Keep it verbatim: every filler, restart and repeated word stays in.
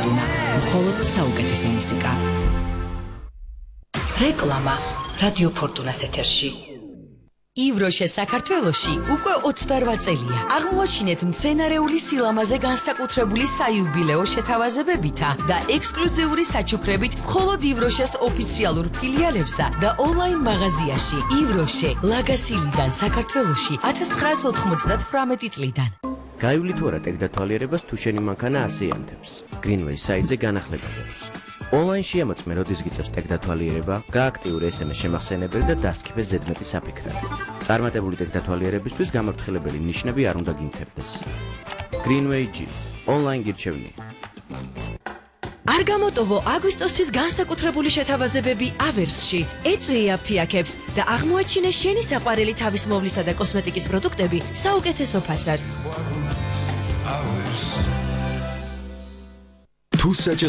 ფორტუნა. მხოლოდ საუკეთესო მუსიკა. რეკლამა რადიო ფორტუნას ეთერში. ივროშე საქართველოში უკვე ოცდაორ წელია. აღმოაჩინეთ მცენარეული სილამაზე განსაკუთრებული საიუბილეო შეთავაზებებითა და ექსკლუზიური საჩუქრებით მხოლოდ ივროშეს ოფიციალურ ფილიალებსა და ონლაინ მაღაზიაში. ივროშე ლაგასილიდან საქართველოში ათას ცხრაას ოთხმოცდათვრამეტი წლიდან. გაივლი თუ არა ტექდათვალიერებას თუ შენი მანქანა ასეანთებს. Greenway საიტზე განახლება აქვს. Online შეამოწმე როდის გიწევს ტექდათვალიერება, გააქტიურე ეს ემ ეს შემახსენებელი და დასქიფე ზედმეტი საფიქრები. წარმატებული ტექდათვალიერებისთვის გამაფრთხილებელი ნიშნები არ უნდა გინთებდეს. Greenway G. Online გირჩევნი. არ გამოტოვო აგვისტოსთვის განსაკუთრებული შეთავაზებები ავერსში. ეწვიე აფთიაქებს და აღმოაჩინე შენი საყვარელი თავის მოვლისა და კოსმეტიკის პროდუქტები საუკეთესო ფასად. თუ